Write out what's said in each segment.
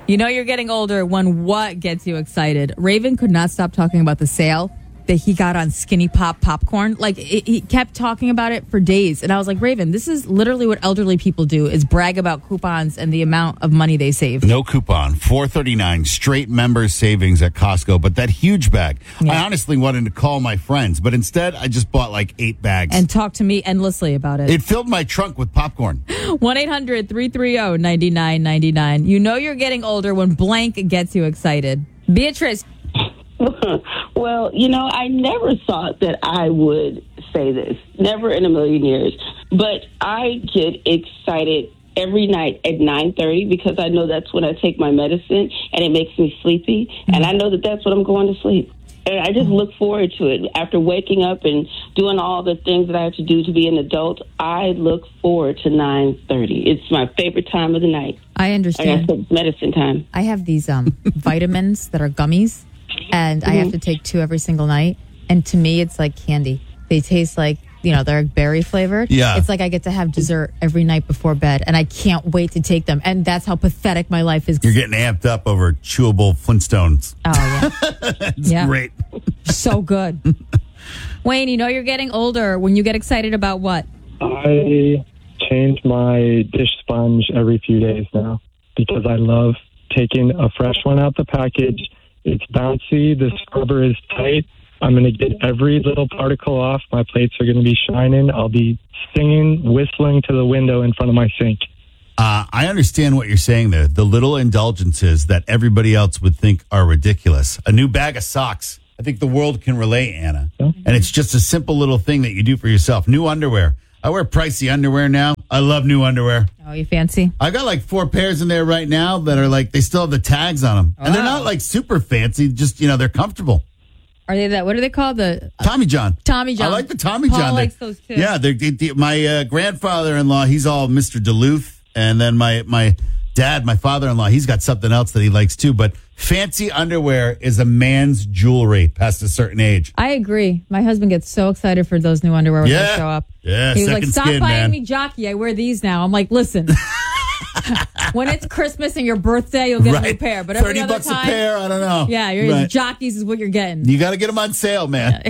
You know you're getting older when what gets you excited? Raven could not stop talking about the sale that he got on Skinny Pop popcorn. Like, he kept talking about it for days. And I was like, Raven, this is literally what elderly people do, is brag about coupons and the amount of money they save. No coupon, $4.39 straight member savings at Costco, but that huge bag. Yeah. I honestly wanted to call my friends, but instead I just bought like 8 bags. And talk to me endlessly about it. It filled my trunk with popcorn. 1-800-330-9999. You know you're getting older when blank gets you excited. Beatrice. Well, I never thought that I would say this. Never in a million years. But I get excited every night at 9:30 because I know that's when I take my medicine and it makes me sleepy. Mm-hmm. And I know that that's when I'm going to sleep. And I just look forward to it. After waking up and doing all the things that I have to do to be an adult, I look forward to 9:30. It's my favorite time of the night. I understand. It's medicine time. I have these vitamins that are gummies. And I have to take 2 every single night. And to me, it's like candy. They taste like, they're berry flavored. Yeah. It's like I get to have dessert every night before bed. And I can't wait to take them. And that's how pathetic my life is. You're getting amped up over chewable Flintstones. Oh, yeah. It's great. So good. Wayne, you're getting older when you get excited about what? I change my dish sponge every few days now because I love taking a fresh one out the package. It's bouncy. The scrubber is tight. I'm going to get every little particle off. My plates are going to be shining. I'll be singing, whistling to the window in front of my sink. I understand what you're saying there. The little indulgences that everybody else would think are ridiculous. A new bag of socks. I think the world can relate, Anna. Yeah. And it's just a simple little thing that you do for yourself. New underwear. I wear pricey underwear now. I love new underwear. Oh, you fancy? I got like 4 pairs in there right now that are like, they still have the tags on them. And they're not like super fancy, just, they're comfortable. Are they that? What are they called? The Tommy John. Tommy John. I like the Tommy Paul John. Likes those too. Yeah, my grandfather-in-law, he's all Mr. Duluth. And then my dad, my father-in-law, he's got something else that he likes too. But fancy underwear is a man's jewelry past a certain age. I agree. My husband gets so excited for those new underwear when they show up. Yeah, he was like, stop buying man. me jockey. I wear these now. I'm like, listen. When it's Christmas and your birthday, you'll get a new pair. But every other $30 time, a pair, I don't know. Yeah, your jockeys is what you're getting. You got to get them on sale, man.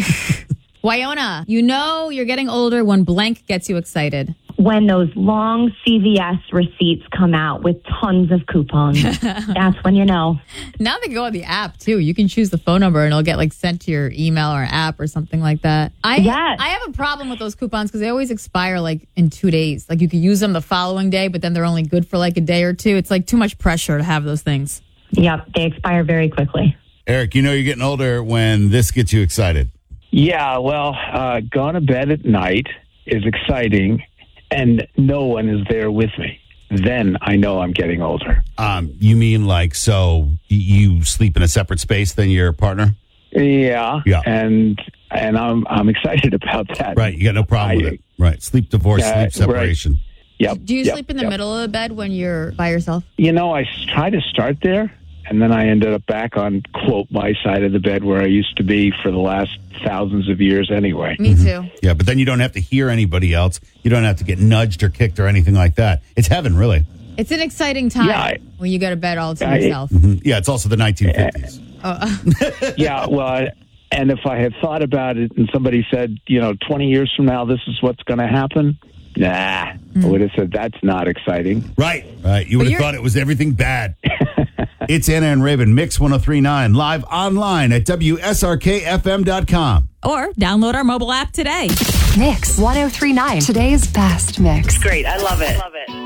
Wyona, you're getting older when blank gets you excited. When those long CVS receipts come out with tons of coupons. That's when you know. Now they go on the app, too. You can choose the phone number, and it'll get, sent to your email or app or something like that. I have a problem with those coupons because they always expire, in 2 days. You could use them the following day, but then they're only good for, a day or two. It's, too much pressure to have those things. Yep, they expire very quickly. Eric, you're getting older when this gets you excited. Yeah, well, going to bed at night is exciting, and no one is there with me. Then I know I'm getting older. You mean so you sleep in a separate space than your partner? Yeah. And I'm excited about that. Right, you got no problem with it. Right, sleep divorce, sleep separation. Right. Yep. Do you sleep in the middle of the bed when you're by yourself? I try to start there, and then I ended up back on, quote, my side of the bed where I used to be for the last thousands of years anyway. Me too. Yeah, but then you don't have to hear anybody else. You don't have to get nudged or kicked or anything like that. It's heaven, really. It's an exciting time when you go to bed all to yourself. Yeah, it's also the 1950s. Yeah, well, and if I had thought about it and somebody said, 20 years from now, this is what's going to happen, I would have said that's not exciting. Right. You would have thought it was everything bad. It's Anna and Raven, Mix 103.9, live online at WSRKFM.com. Or download our mobile app today. Mix 103.9, today's best mix. Great. I love it.